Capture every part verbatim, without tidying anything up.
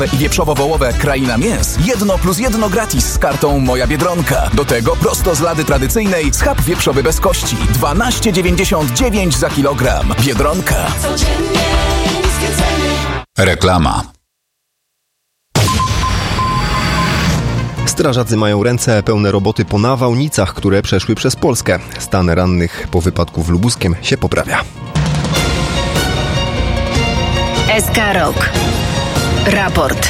I wieprzowo-wołowe Kraina Mięs. Jedno plus jedno gratis z kartą Moja Biedronka. Do tego prosto z lady tradycyjnej schab wieprzowy bez kości. dwanaście dziewięćdziesiąt dziewięć za kilogram. Biedronka. Reklama. Strażacy mają ręce pełne roboty po nawałnicach, które przeszły przez Polskę. Stan rannych po wypadku w Lubuskiem się poprawia. S K Rock. Raport.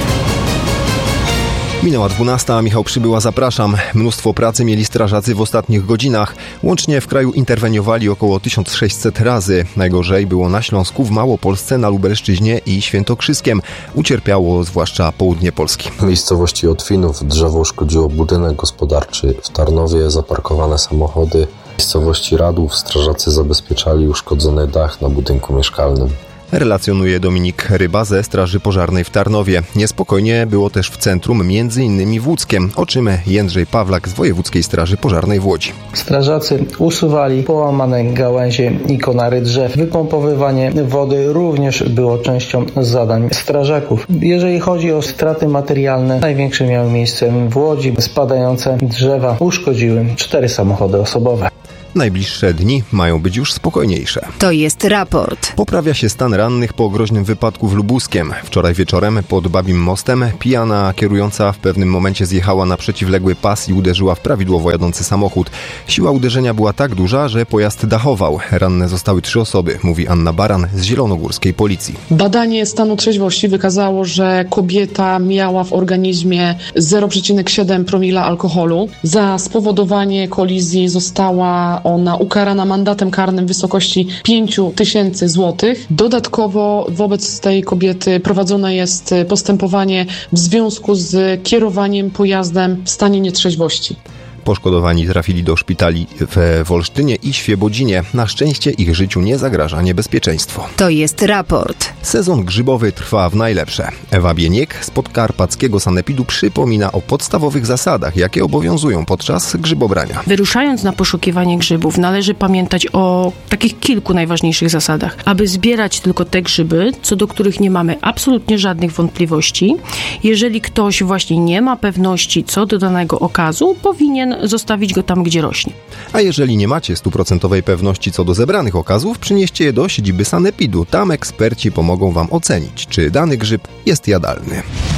Minęła dwunasta, Michał Przybyła, zapraszam. Mnóstwo pracy mieli strażacy w ostatnich godzinach. Łącznie w kraju interweniowali około tysiąc sześćset razy. Najgorzej było na Śląsku, w Małopolsce, na Lubelszczyźnie i Świętokrzyskiem. Ucierpiało zwłaszcza południe Polski. W miejscowości Otwinów drzewo uszkodziło budynek gospodarczy. W Tarnowie zaparkowane samochody. W miejscowości Radłów strażacy zabezpieczali uszkodzony dach na budynku mieszkalnym. Relacjonuje Dominik Ryba ze Straży Pożarnej w Tarnowie. Niespokojnie było też w centrum, między innymi w Łódzkiem, o czym Jędrzej Pawlak z Wojewódzkiej Straży Pożarnej w Łodzi. Strażacy usuwali połamane gałęzie i konary drzew. Wypompowywanie wody również było częścią zadań strażaków. Jeżeli chodzi o straty materialne, największe miały miejsce w Łodzi. Spadające drzewa uszkodziły cztery samochody osobowe. Najbliższe dni mają być już spokojniejsze. To jest raport. Poprawia się stan rannych po groźnym wypadku w Lubuskiem. Wczoraj wieczorem pod Babim Mostem pijana kierująca w pewnym momencie zjechała na przeciwległy pas i uderzyła w prawidłowo jadący samochód. Siła uderzenia była tak duża, że pojazd dachował. Ranne zostały trzy osoby, mówi Anna Baran z zielonogórskiej policji. Badanie stanu trzeźwości wykazało, że kobieta miała w organizmie zero przecinek siedem promila alkoholu. Za spowodowanie kolizji została ona ukarana mandatem karnym w wysokości pięć tysięcy złotych. Dodatkowo wobec tej kobiety prowadzone jest postępowanie w związku z kierowaniem pojazdem w stanie nietrzeźwości. Poszkodowani trafili do szpitali w Wolsztynie i Świebodzinie. Na szczęście ich życiu nie zagraża niebezpieczeństwo. To jest raport. Sezon grzybowy trwa w najlepsze. Ewa Bieniek z podkarpackiego sanepidu przypomina o podstawowych zasadach, jakie obowiązują podczas grzybobrania. Wyruszając na poszukiwanie grzybów, należy pamiętać o takich kilku najważniejszych zasadach. Aby zbierać tylko te grzyby, co do których nie mamy absolutnie żadnych wątpliwości. Jeżeli ktoś właśnie nie ma pewności co do danego okazu, powinien zostawić go tam, gdzie rośnie. A jeżeli nie macie stuprocentowej pewności co do zebranych okazów, przynieście je do siedziby sanepidu. Tam eksperci pomogą wam ocenić, czy dany grzyb jest jadalny.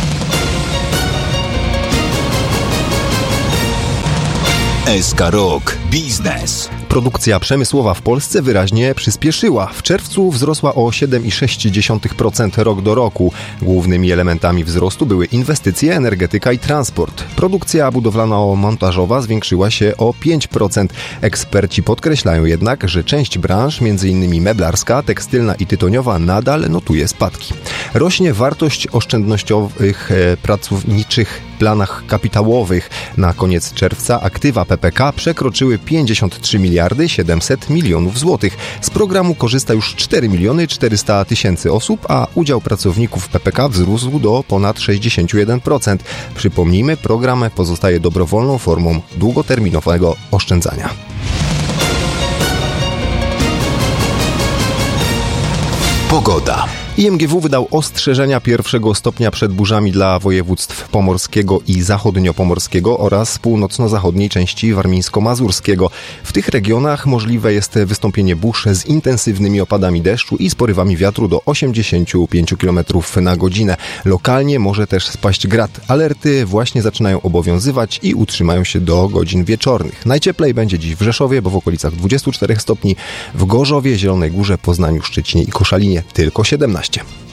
S K Rock Biznes. Produkcja przemysłowa w Polsce wyraźnie przyspieszyła. W czerwcu wzrosła o siedem przecinek sześć procent rok do roku. Głównymi elementami wzrostu były inwestycje, energetyka i transport. Produkcja budowlano-montażowa zwiększyła się o pięć procent. Eksperci podkreślają jednak, że część branż, między innymi meblarska, tekstylna i tytoniowa, nadal notuje spadki. Rośnie wartość oszczędnościowych e, pracowniczych planach kapitałowych. Na koniec czerwca aktywa P P K przekroczyły pięćdziesiąt trzy miliardy siedemset milionów złotych. Z programu korzysta już cztery miliony czterysta tysięcy osób, a udział pracowników P P K wzrósł do ponad sześćdziesiąt jeden procent. Przypomnijmy, program pozostaje dobrowolną formą długoterminowego oszczędzania. Pogoda. I M G W wydał ostrzeżenia pierwszego stopnia przed burzami dla województw pomorskiego i zachodniopomorskiego oraz północno-zachodniej części warmińsko-mazurskiego. W tych regionach możliwe jest wystąpienie burz z intensywnymi opadami deszczu i z porywami wiatru do osiemdziesiąt pięć kilometrów na godzinę. Lokalnie może też spaść grad. Alerty właśnie zaczynają obowiązywać i utrzymają się do godzin wieczornych. Najcieplej będzie dziś w Rzeszowie, bo w okolicach dwudziestu czterech stopni, w Gorzowie, Zielonej Górze, Poznaniu, Szczecinie i Koszalinie tylko siedemnaście.